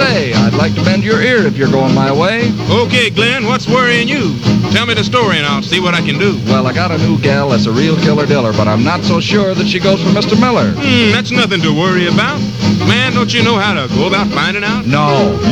say, I'd like to bend your ear if you're going my way. Okay, Glenn, what's worrying you? Tell me the story and I'll see what I can do. Well, I got a new gal that's a real killer diller, but I'm not so sure that she goes for Mr. Miller. That's nothing to worry about. Man, don't you know how to go about finding out? No.